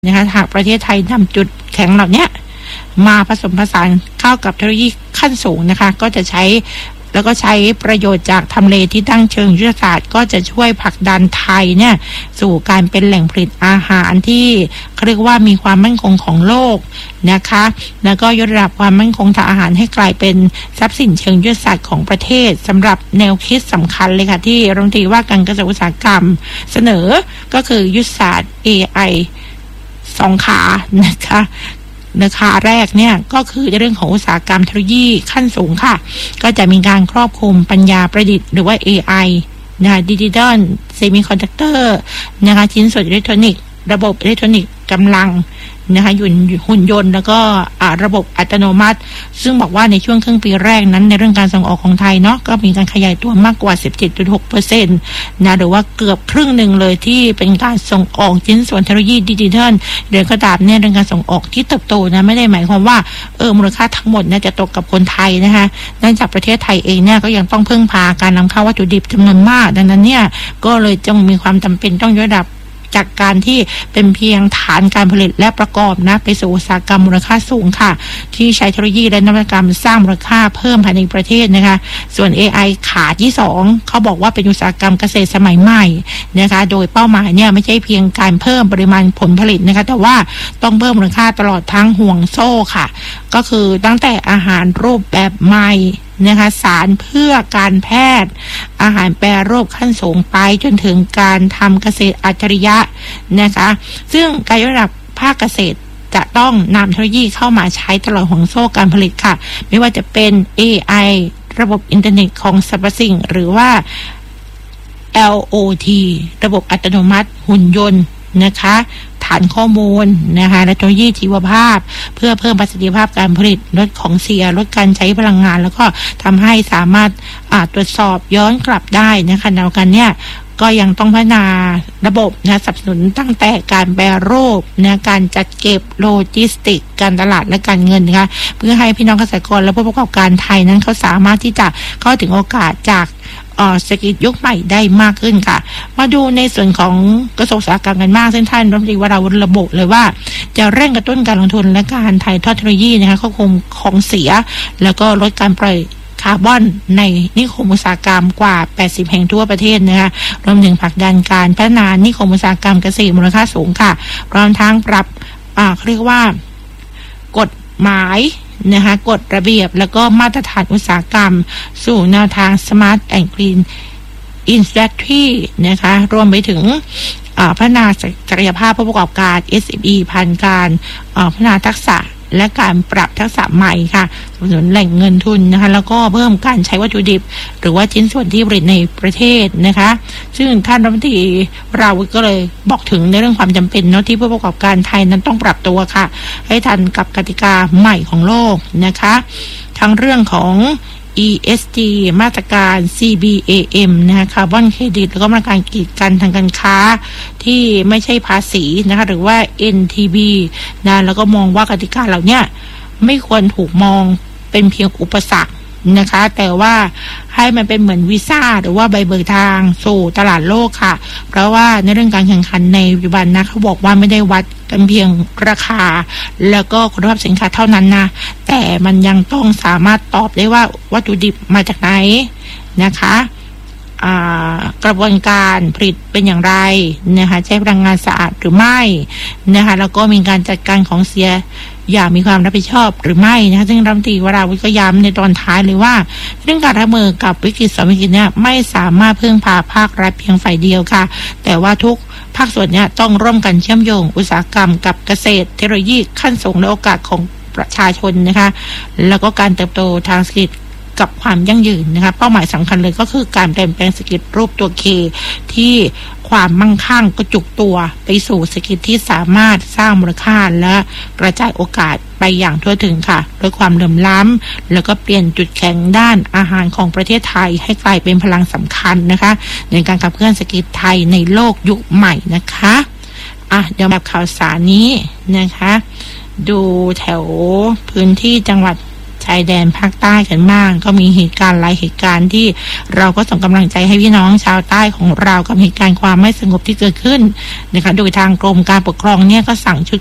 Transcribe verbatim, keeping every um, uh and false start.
นะคะหากประเทศไทยนำจุดแข็งเหล่านี้มาผสมผสานเข้ากับเทคโนโลยีขั้นสูงนะคะก็จะใช้แล้วก็ใช้ประโยชน์จากทำเลที่ตั้งเชิงยุทธศาสตร์ก็จะช่วยผลักดันไทยเนี่ยสู่การเป็นแหล่งผลิตอาหารที่เรียกว่ามีความมั่นคงของโลกนะคะแล้วก็ยกระดับความมั่นคงทางอาหารให้กลายเป็นทรัพย์สินเชิงยุทธศาสตร์ของประเทศสำหรับแนวคิดสำคัญเลยค่ะที่รัฐมนตรีว่าการเกษตรอุตสาหกรรมเสนอก็คือยุทธศาสตร์ เอ ไอ สองขานะคะนะคะแรกเนี่ยก็คือเรื่องของอุตสาหกรรมเทคโนโลยีขั้นสูงค่ะก็จะมีการครอบคลุมปัญญาประดิษฐ์หรือว่า เอ ไอ นะคะดิจิตอลเซมิคอนดักเตอร์นะคะชิ้นส่วนอิเล็กทรอนิกส์ระบบอิเล็กทรอนิกส์กำลังนะคะหุ่นหุ่นยนต์แล้วก็ระบบอัตโนมัติซึ่งบอกว่าในช่วงครึ่งปีแรกนั้นในเรื่องการส่งออกของไทยเนาะก็มีการขยายตัวมากกว่า สิบเจ็ดจุดหกเปอร์เซ็นต์ นะหรือว่าเกือบครึ่งหนึ่งเลยที่เป็นการส่งออกชิ้นส่วนเทคโนโลยีดิจิทัลเดือนกระดาษเนี่ยเรื่องการส่งออกที่เติบโตนะไม่ได้หมายความว่าเออมูลค่าทั้งหมดเนี่ยจะตกกับคนไทยนะคะเนื่องจากประเทศไทยเองเนี่ยก็ยังต้องพึ่งพาการนำเข้าวัตถุดิบจำนวนมากดังนั้นเนี่ยก็เลยจงมีความจำเป็นต้องยกระดับจากการที่เป็นเพียงฐานการผลิตและประกอบนะไปสู่อุตสาหกรรมมูลค่าสูงค่ะที่ใช้เทคโนโลยีและนวัตกรรมสร้างมูลค่าเพิ่มภายในประเทศนะคะส่วน เอ ไอ ขาที่สองเขาบอกว่าเป็นอุตสาหกรรมเกษตรสมัยใหม่นะคะโดยเป้าหมายเนี่ยไม่ใช่เพียงการเพิ่มปริมาณผลผลิตนะคะแต่ว่าต้องเพิ่มมูลค่าตลอดทั้งห่วงโซ่ค่ะก็คือตั้งแต่อาหารรูปแบบใหม่นะคะสารเพื่อการแพทย์อาหารแปรรูปขั้นสูงไปจนถึงการทำเกษตรอัจฉริยะนะคะซึ่งการยกระดับภาคเกษตรจะต้องนำเทคโนโลยีเข้ามาใช้ตลอดห่วงโซ่การผลิตค่ะไม่ว่าจะเป็น เอ ไอ ระบบอินเทอร์เน็ตของสรรพสิ่งหรือว่า แอล โอ ที ระบบอัตโนมัติหุ่นยนต์นะคะฐานข้อมูลนะคะและเทคโนโลยีชีวภาพเพื่อเพิ่มประสิทธิภาพการผลิตลดของเสียลดการใช้พลังงานแล้วก็ทำให้สามารถตรวจสอบย้อนกลับได้นะคะในการเนี่ยก็ยังต้องพัฒนาระบบนะสนับสนุนตั้งแต่การแปรรูปนะการจัดเก็บโลจิสติกการตลาดและการเงินนะคะเพื่อให้พี่น้องเกษตรกรและผู้ประกอบการไทยนั้นเขาสามารถที่จะเข้าถึงโอกาสจากเศรษฐกิจยุคใหม่ได้มากขึ้นค่ะมาดูในส่วนของกระทรวงอุตสาหกรรมกันมากซึ่งท่านรัฐมนตรีวราวุฒิระบุเลยว่าจะเร่งกระตุ้นการลงทุนและการถ่ายทอดเทคโนโลยีนะคะควบคุมของเสียแล้วก็ลดการปล่อยคาร์บอนในนิคมอุตสาหกรรมกว่าแปดสิบแห่งทั่วประเทศนะคะรวมถึงผลักดันการพัฒนานิคมอุตสาหกรรมเกษตรมูลค่าสูงค่ะพร้อมทั้งปรับอ่าเรียกว่ากฎหมายนะคะกฎระเบียบแล้วก็มาตรฐานอุตสาหกรรมสู่แนวทาง Smart and Green Industry นะคะรวมไปถึงพัฒนาศักยภาพผู้ประกอบการ เอส เอ็ม อี ผ่านการพัฒนาทักษะและการปรับทักษะใหม่ค่ะสนับสนุนแหล่งเงินทุนนะคะแล้วก็เพิ่มการใช้วัตถุดิบหรือว่าชิ้นส่วนที่ผลิตในประเทศนะคะซึ่งท่านรัฐมนตรีเราก็เลยบอกถึงในเรื่องความจำเป็นเนาะที่ผู้ประกอบการไทยนั้นต้องปรับตัวค่ะให้ทันกับกติกาใหม่ของโลกนะคะทั้งเรื่องของ อี เอส จี มาตรการ ซี บี เอ เอ็ม นะคะคาร์บอนเครดิตแล้วก็มาตรการกีดกันทางการค้าที่ไม่ใช่ภาษีนะคะหรือว่า เอ็น ที บี นะแล้วก็มองว่ากติกาเหล่านี้ไม่ควรถูกมองเป็นเพียงอุปสรรคนะคะแต่ว่าให้มันเป็นเหมือนวีซ่าหรือว่าใบเบิกทางสู่ตลาดโลกค่ะเพราะว่าในเรื่องการแข่งขันในปัจจุบันนะเขาบอกว่าไม่ได้วัดกันเพียงราคาแล้วก็คุณภาพสินค้าเท่านั้นนะแต่มันยังต้องสามารถตอบได้ว่าวัตถุดิบมาจากไหนนะคะกระบวนการผลิตเป็นอย่างไรนะคะใช้พลังงานสะอาดหรือไม่นะคะแล้วก็มีการจัดการของเสียอย่างมีความรับผิดชอบหรือไม่นะคะซึ่งรัฐมนตรีวราวุฒิก็ย้ำในตอนท้ายเลยว่าเรื่องการรับมือกับวิกฤตสองวิกฤตเนี่ยไม่สามารถพึ่งพาภาครัฐเพียงฝ่ายเดียวค่ะแต่ว่าทุกภาคส่วนเนี่ยต้องร่วมกันเชื่อมโยงอุตสาหกรรมกับเกษตรเทคโนโลยีขั้นสูงและโอกาสของประชาชนนะคะแล้วก็การเติบโตทางเศรษฐกิจกับความยั่งยืนนะคะเป้าหมายสำคัญเลยก็คือการเปลี่ยนแปลงเศรษฐกิจรูปตัวเคที่ความมั่งคั่งกระจุกตัวไปสู่เศรษฐกิจที่สามารถสร้างมูลค่าและกระจายโอกาสไปอย่างทั่วถึงค่ะด้วยความเหลื่อมล้ำแล้วก็เปลี่ยนจุดแข็งด้านอาหารของประเทศไทยให้กลายเป็นพลังสำคัญนะคะในการขับเคลื่อนเศรษฐกิจไทยในโลกยุคใหม่นะคะอ่ะเดี๋ยวแบบข่าวสารนี้นะคะดูแถวพื้นที่จังหวัดชายแดนภาคใต้กันบ้างก็มีเหตุการณ์หลายเหตุการณ์ที่เราก็ส่งกำลังใจให้พี่น้องชาวใต้ของเรากับเหตุการณ์ความไม่สงบที่เกิดขึ้นนะคะโดยทางกรมการปกครองเนี่ยก็สั่งชุด